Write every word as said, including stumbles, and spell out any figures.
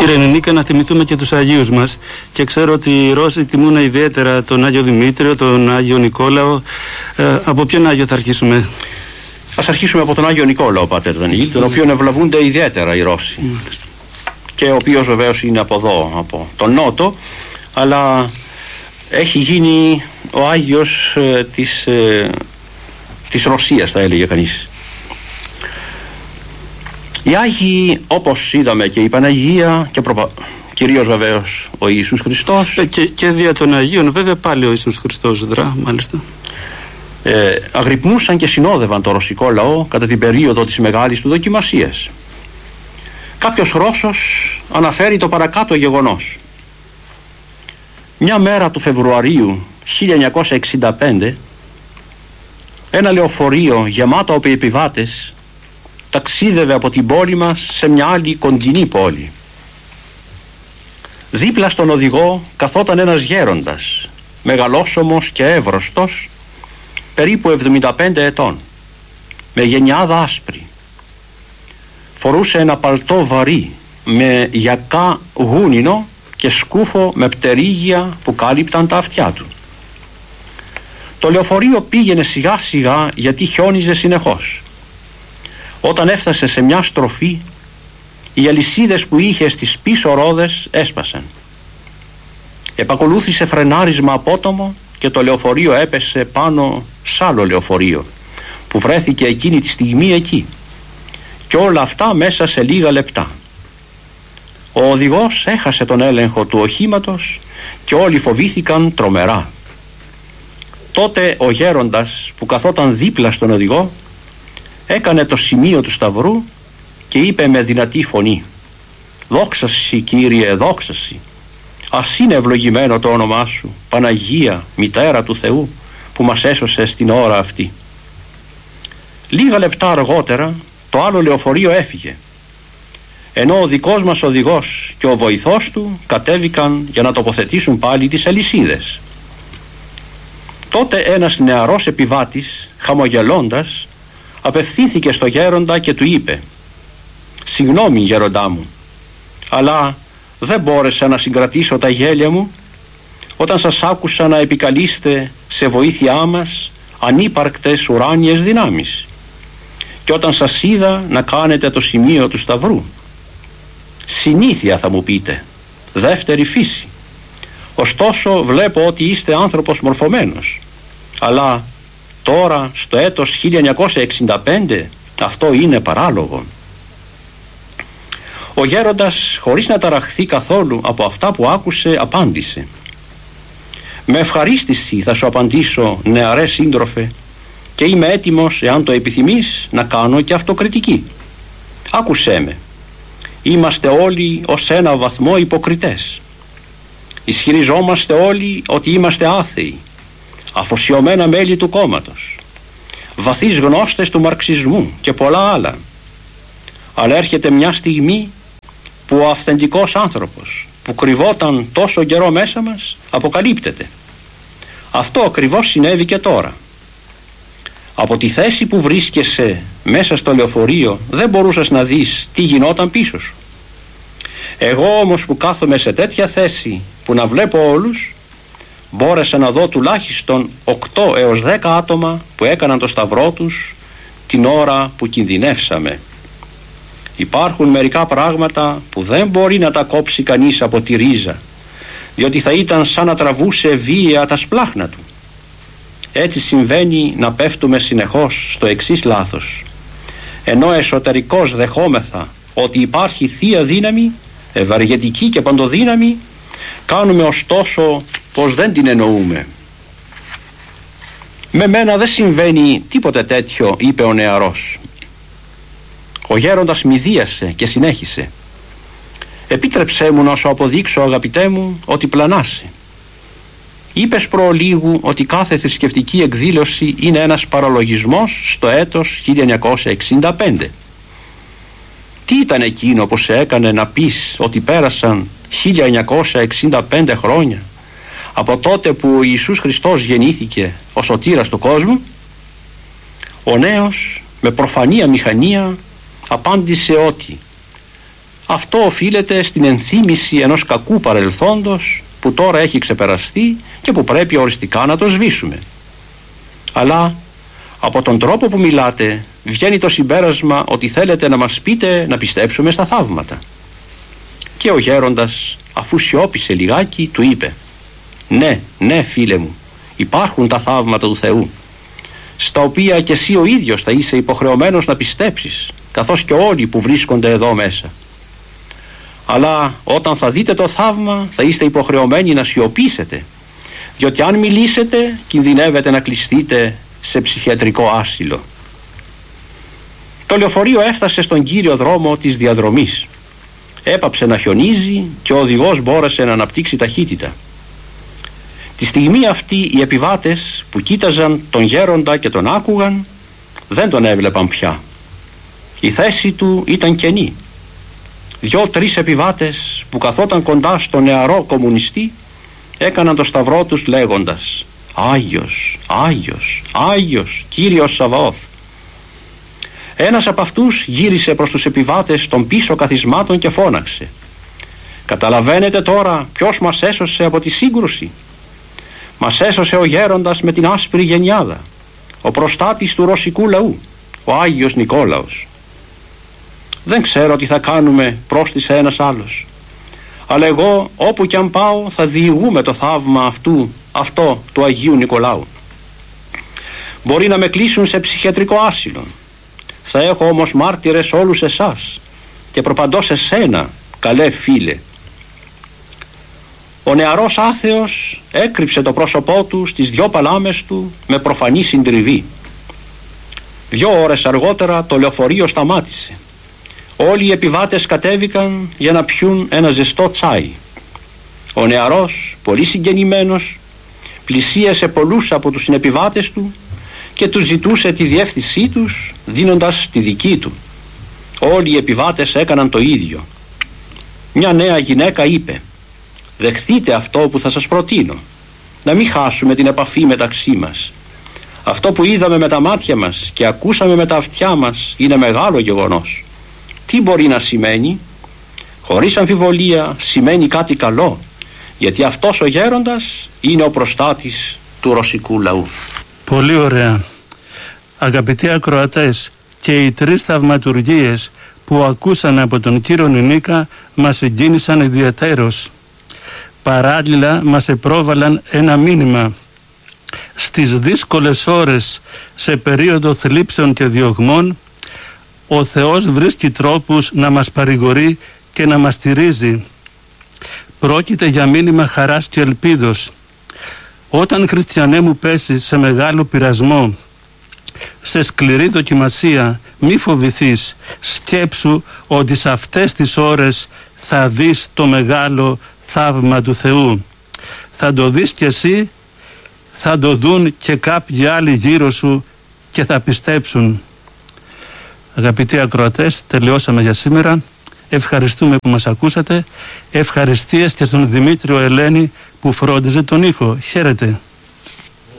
Κύριε Νενίκα, να θυμηθούμε και τους Αγίους μας, και ξέρω ότι οι Ρώσοι τιμούν ιδιαίτερα τον Άγιο Δημήτριο, τον Άγιο Νικόλαο. Ε, από ποιον Άγιο θα αρχίσουμε? Ας αρχίσουμε από τον Άγιο Νικόλαο, Πάτερ Δανιήλ, τον οποίον ευλαβούνται ιδιαίτερα οι Ρώσοι. Mm. Και ο οποίος βεβαίως είναι από εδώ, από τον Νότο, αλλά έχει γίνει ο Άγιος ε, της, ε, της Ρωσίας, θα έλεγε κανείς. Οι Άγιοι, όπως είδαμε, και η Παναγία και προπα... κυρίως βεβαίως ο Ιησούς Χριστός, ε, και, και δια των Αγίων βέβαια πάλι ο Ιησούς Χριστός δρά, μάλιστα. ε, αγρυπνούσαν και συνόδευαν το ρωσικό λαό κατά την περίοδο της μεγάλης του δοκιμασίας. Κάποιος Ρώσος αναφέρει το παρακάτω γεγονός. Μια μέρα του Φεβρουαρίου χίλια εννιακόσια εξήντα πέντε, ένα λεωφορείο γεμάτο από επιβάτες ταξίδευε από την πόλη μας σε μια άλλη κοντινή πόλη. Δίπλα στον οδηγό καθόταν ένας γέροντας, μεγαλόσωμος και εύρωστος, περίπου εβδομήντα πέντε ετών, με γενιάδα άσπρη. Φορούσε ένα παλτό βαρύ με γιακά γούνινο και σκούφο με πτερίγια που κάλυπταν τα αυτιά του. Το λεωφορείο πήγαινε σιγά σιγά γιατί χιόνιζε συνεχώς. Όταν έφτασε σε μια στροφή, οι αλυσίδες που είχε στις πίσω ρόδες έσπασαν. Επακολούθησε φρενάρισμα απότομο και το λεωφορείο έπεσε πάνω σ' άλλο λεωφορείο που βρέθηκε εκείνη τη στιγμή εκεί. Και όλα αυτά μέσα σε λίγα λεπτά. Ο οδηγός έχασε τον έλεγχο του οχήματος και όλοι φοβήθηκαν τρομερά. Τότε ο γέροντας που καθόταν δίπλα στον οδηγό έκανε το σημείο του σταυρού και είπε με δυνατή φωνή: «Δόξα Συ, Κύριε, δόξα Συ. Ας είναι ευλογημένο το όνομά Σου, Παναγία, Μητέρα του Θεού, που μας έσωσε στην ώρα αυτή». Λίγα λεπτά αργότερα το άλλο λεωφορείο έφυγε, ενώ ο δικός μας οδηγός και ο βοηθός του κατέβηκαν για να τοποθετήσουν πάλι τις αλυσίδες. Τότε ένας νεαρός επιβάτης, χαμογελώντας, απευθύνθηκε στο γέροντα και του είπε: «Συγγνώμη, γέροντά μου, αλλά δεν μπόρεσα να συγκρατήσω τα γέλια μου όταν σας άκουσα να επικαλείστε σε βοήθειά μας ανύπαρκτες ουράνιες δυνάμεις και όταν σας είδα να κάνετε το σημείο του σταυρού. Συνήθεια θα μου πείτε, δεύτερη φύση. Ωστόσο βλέπω ότι είστε άνθρωπος μορφωμένος, αλλά τώρα στο έτος χίλια εννιακόσια εξήντα πέντε αυτό είναι παράλογο». Ο γέροντας, χωρίς να ταραχθεί καθόλου από αυτά που άκουσε, απάντησε: «Με ευχαρίστηση θα σου απαντήσω, νεαρέ σύντροφε, και είμαι έτοιμος, εάν το επιθυμείς, να κάνω και αυτοκριτική. Άκουσέ με. Είμαστε όλοι ως ένα βαθμό υποκριτές. Ισχυριζόμαστε όλοι ότι είμαστε άθεοι, αφοσιωμένα μέλη του κόμματος, βαθείς γνώστες του μαρξισμού και πολλά άλλα. Αλλά έρχεται μια στιγμή που ο αυθεντικός άνθρωπος που κρυβόταν τόσο καιρό μέσα μας αποκαλύπτεται. Αυτό ακριβώς συνέβη και τώρα. Από τη θέση που βρίσκεσαι μέσα στο λεωφορείο δεν μπορούσες να δεις τι γινόταν πίσω σου. Εγώ όμως που κάθομαι σε τέτοια θέση που να βλέπω όλους, μπόρεσα να δω τουλάχιστον οκτώ έως δέκα άτομα που έκαναν το σταυρό τους την ώρα που κινδυνεύσαμε. Υπάρχουν μερικά πράγματα που δεν μπορεί να τα κόψει κανείς από τη ρίζα, διότι θα ήταν σαν να τραβούσε βία τα σπλάχνα του. Έτσι συμβαίνει να πέφτουμε συνεχώς στο εξής λάθος. Ενώ εσωτερικώς δεχόμεθα ότι υπάρχει θεία δύναμη, ευαργετική και παντοδύναμη, κάνουμε ωστόσο πως δεν την εννοούμε. «Με μένα δεν συμβαίνει τίποτε τέτοιο», είπε ο νεαρός. Ο γέροντας μηδίασε και συνέχισε: «Επίτρεψέ μου να σου αποδείξω, αγαπητέ μου, ότι πλανάσαι. Είπες προλίγου ότι κάθε θρησκευτική εκδήλωση είναι ένας παραλογισμός στο έτος χίλια εννιακόσια εξήντα πέντε. Τι ήταν εκείνο που σε έκανε να πεις ότι πέρασαν χίλια εννιακόσια εξήντα πέντε χρόνια από τότε που ο Ιησούς Χριστός γεννήθηκε ο σωτήρας του κόσμου?» Ο νέος με προφανή αμηχανία απάντησε ότι Αυτό οφείλεται στην ενθύμηση ενός κακού παρελθόντος που τώρα έχει ξεπεραστεί και που πρέπει οριστικά να το σβήσουμε. Αλλά από τον τρόπο που μιλάτε βγαίνει το συμπέρασμα ότι θέλετε να μας πείτε να πιστέψουμε στα θαύματα. Και ο γέροντας, αφού σιώπησε λιγάκι, του είπε: «Ναι, ναι φίλε μου, υπάρχουν τα θαύματα του Θεού, στα οποία και εσύ ο ίδιος θα είσαι υποχρεωμένος να πιστέψεις, καθώς και όλοι που βρίσκονται εδώ μέσα. Αλλά όταν θα δείτε το θαύμα θα είστε υποχρεωμένοι να σιωπήσετε, διότι αν μιλήσετε κινδυνεύετε να κλειστείτε σε ψυχιατρικό άσυλο». Το λεωφορείο έφτασε στον κύριο δρόμο της διαδρομής. Έπαψε να χιονίζει και ο οδηγός μπόρεσε να αναπτύξει ταχύτητα. Τη στιγμή αυτή οι επιβάτες που κοίταζαν τον γέροντα και τον άκουγαν δεν τον έβλεπαν πια. Η θέση του ήταν κενή. Δυο-τρεις επιβάτες που καθόταν κοντά στο νεαρό κομμουνιστή έκαναν το σταυρό τους λέγοντας: «Άγιος, Άγιος, Άγιος, Κύριος Σαβαώθ». Ένας από αυτούς γύρισε προς τους επιβάτες των πίσω καθισμάτων και φώναξε: «Καταλαβαίνετε τώρα ποιος μας έσωσε από τη σύγκρουση? Μας έσωσε ο γέροντας με την άσπρη γενιάδα, ο προστάτης του ρωσικού λαού, ο Άγιος Νικόλαος». «Δεν ξέρω τι θα κάνουμε», πρόστισε ένας άλλος, «αλλά εγώ όπου κι αν πάω θα διηγούμε το θαύμα αυτού, αυτό του Αγίου Νικολάου. Μπορεί να με κλείσουν σε ψυχιατρικό άσυλο. Θα έχω όμως μάρτυρες όλους εσάς και προπαντός εσένα, καλέ φίλε». Ο νεαρός άθεος έκρυψε το πρόσωπό του στις δυο παλάμες του με προφανή συντριβή. Δυο ώρες αργότερα το λεωφορείο σταμάτησε. Όλοι οι επιβάτες κατέβηκαν για να πιούν ένα ζεστό τσάι. Ο νεαρός, πολύ συγγενημένος, πλησίασε πολλούς από τους συνεπιβάτες του και τους ζητούσε τη διεύθυνσή τους δίνοντας τη δική του. Όλοι οι επιβάτες έκαναν το ίδιο. Μια νέα γυναίκα είπε: «Δεχθείτε αυτό που θα σας προτείνω, να μην χάσουμε την επαφή μεταξύ μας. Αυτό που είδαμε με τα μάτια μας και ακούσαμε με τα αυτιά μας είναι μεγάλο γεγονός. Τι μπορεί να σημαίνει? Χωρίς αμφιβολία σημαίνει κάτι καλό, γιατί αυτός ο γέροντας είναι ο προστάτης του ρωσικού λαού». Πολύ ωραία. Αγαπητοί ακροατές, και οι τρεις θαυματουργίες που ακούσαμε από τον κύριο Νινίκα μας συγκίνησαν ιδιαιτέρως. Παράλληλα μας επρόβαλαν ένα μήνυμα. Στις δύσκολες ώρες, σε περίοδο θλίψεων και διωγμών, ο Θεός βρίσκει τρόπους να μας παρηγορεί και να μας στηρίζει. Πρόκειται για μήνυμα χαράς και ελπίδος. Όταν, χριστιανέ μου, πέσει σε μεγάλο πειρασμό, σε σκληρή δοκιμασία, μη φοβηθείς. Σκέψου ότι σε αυτές τις ώρες θα δεις το μεγάλο θαύμα του Θεού. Θα το δεις κι εσύ, θα το δουν και κάποιοι άλλοι γύρω σου και θα πιστέψουν. Αγαπητοί ακροατές, τελειώσαμε για σήμερα. Ευχαριστούμε που μας ακούσατε. Ευχαριστίες και στον Δημήτριο Ελένη που φρόντιζε τον ήχο. Χαίρετε.